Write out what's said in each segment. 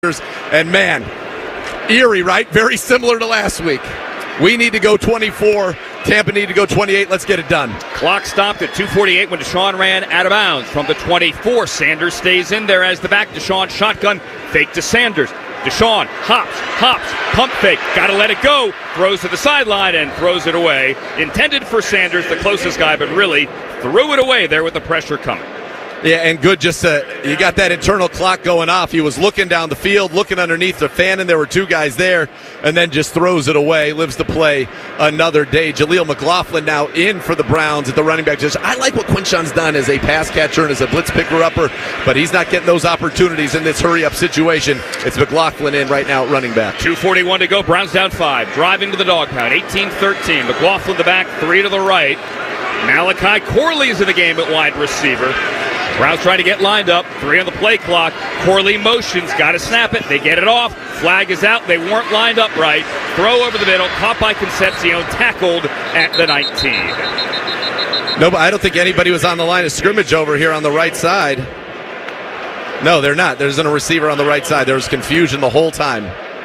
And man, Erie, right? Very similar to last week. We need to go 24. Tampa need to go 28. Let's get it done. Clock stopped at 2:48 when Deshaun ran out of bounds from the 24. Sanders stays in there as the back. Deshaun shotgun, fake to Sanders. Deshaun hops, pump fake. Got to let it go. Throws to the sideline and throws it away. Intended for Sanders, the closest guy, but really threw it away there with the pressure coming. Yeah, and good just you got that internal clock going off. He was looking down the field, looking underneath the fan, and there were two guys there, and then just throws it away, lives to play another day. Jaleel McLaughlin now in for the Browns at the running back. I like what Quinshon's done as a pass catcher and as a blitz picker-upper, but he's not getting those opportunities in this hurry-up situation. It's McLaughlin in right now at running back. 2:41 to go. Browns down 5. Driving to the dog pound. 18-13. McLaughlin the back, 3 to the right. Malachi Corley's in the game at wide receiver. Browns trying to get lined up. 3 on the play clock. Corley motions. Got to snap it. They get it off. Flag is out. They weren't lined up right. Throw over the middle. Caught by Concepcion. Tackled at the 19. No, but I don't think anybody was on the line of scrimmage over here on the right side. No, they're not. There isn't a receiver on the right side. There was confusion the whole time.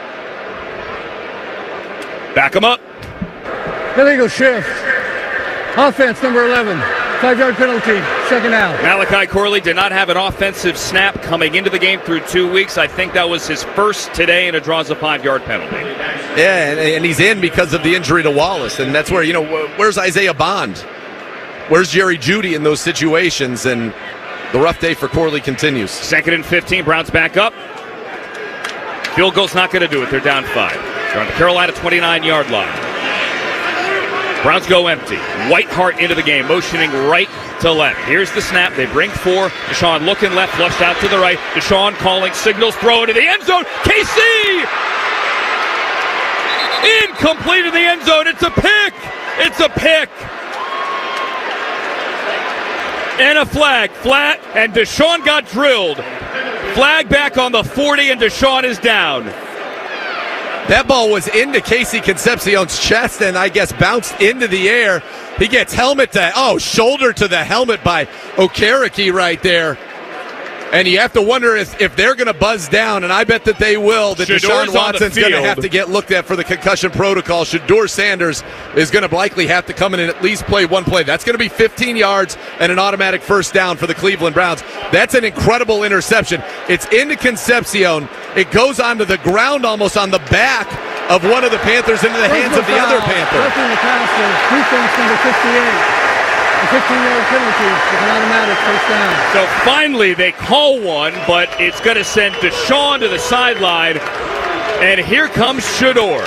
Back them up. Illegal shift. Offense, number 11. 5-yard penalty, second out. Malachi Corley did not have an offensive snap coming into the game through 2 weeks. I think that was his first today, and it draws a 5-yard penalty. Yeah, and he's in because of the injury to Wallace, and that's where, where's Isaiah Bond? Where's Jerry Jeudy in those situations? And the rough day for Corley continues. 2nd and 15, Browns back up. Field goal's not going to do it. They're down 5. They're on the Carolina 29-yard line. Browns go empty. Whitehart into the game, motioning right to left. Here's the snap. They bring 4. Deshaun looking left, flushed out to the right. Deshaun calling signals, throw into the end zone. KC! Incomplete in the end zone. It's a pick. It's a pick. And a flag. Flat, and Deshaun got drilled. Flag back on the 40, and Deshaun is down. That ball was into Casey Concepcion's chest and I guess bounced into the air. He gets shoulder to the helmet by Okereke right there. And you have to wonder if they're going to buzz down, and I bet that they will, that Deshaun Watson's going to have to get looked at for the concussion protocol. Shedeur Sanders is going to likely have to come in and at least play one play. That's going to be 15 yards and an automatic first down for the Cleveland Browns. That's an incredible interception. It's into Concepcion. It goes onto the ground almost on the back of one of the Panthers into the hands of the other Panther. Roughing the passer, defense number 58. A 15-yard penalty with an automatic first down. So finally they call one, but it's going to send Deshaun to the sideline. And here comes Shedeur.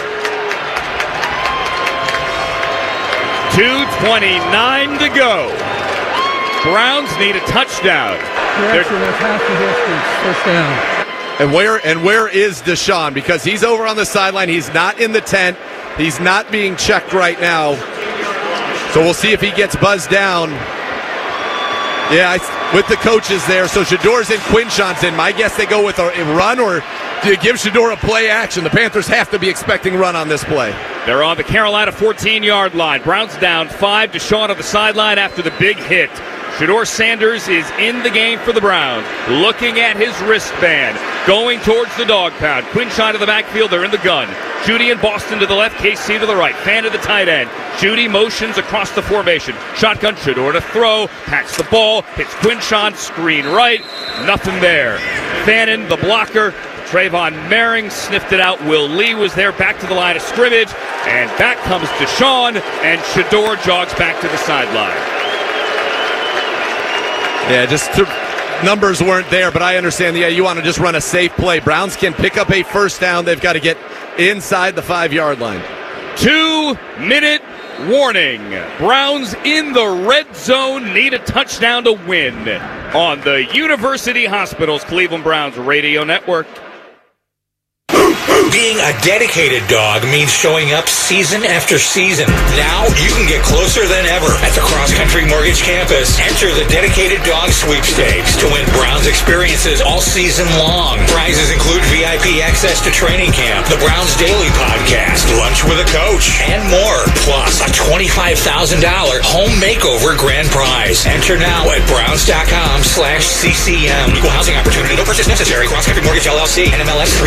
2:29 to go. Browns need a touchdown. Correction, that's half the distance. First down. And where is Deshaun? Because he's over on the sideline. He's not in the tent. He's not being checked right now. So we'll see if he gets buzzed down. Yeah, with the coaches there. So Shedeur's in, Quinshon's in. My guess they go with a run, or do you give Shedeur a play action? The Panthers have to be expecting run on this play. They're on the Carolina 14-yard line. Browns down 5. Deshaun on the sideline after the big hit. Shedeur Sanders is in the game for the Browns, looking at his wristband, going towards the dog pound. Quinshon to the backfield, they're in the gun. Jeudy and Boston to the left, KC to the right. Fan to the tight end. Jeudy motions across the formation. Shotgun, Shedeur to throw, pats the ball, hits Quinshon, screen right, nothing there. Fannin, the blocker. Trayvon Merring sniffed it out. Will Lee was there, back to the line of scrimmage, and back comes Deshaun, and Shedeur jogs back to the sideline. Yeah, just numbers weren't there, but I understand. Yeah, you want to just run a safe play. Browns can pick up a first down. They've got to get inside the 5-yard line. 2-minute warning. Browns in the red zone need a touchdown to win on the University Hospitals Cleveland Browns radio network. Being a dedicated dog means showing up season after season. Now you can get closer than ever at the Cross Country Mortgage Campus. Enter the Dedicated Dog Sweepstakes to win Browns experiences all season long. Prizes include VIP access to training camp, the Browns Daily Podcast, lunch with a coach, and more. Plus a $25,000 home makeover grand prize. Enter now at browns.com/CCM. Equal housing opportunity. No purchase necessary. Cross Country Mortgage LLC. NMLS